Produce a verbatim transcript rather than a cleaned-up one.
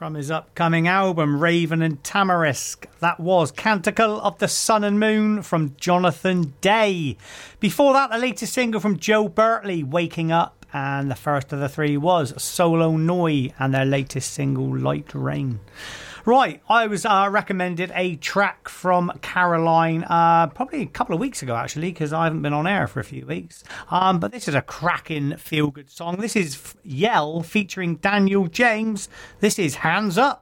From his upcoming album, Raven and Tamarisk. That was Canticle of the Sun and Moon from Jonathan Day. Before that, the latest single from Joe Bertley, Waking Up. And the first of the three was Solo Noi and their latest single, Light Rain. Right, I was uh, recommended a track from Caroline uh, probably a couple of weeks ago, actually, because I haven't been on air for a few weeks. Um, but this is a cracking feel-good song. This is Yell featuring Daniel James. This is Hands Up.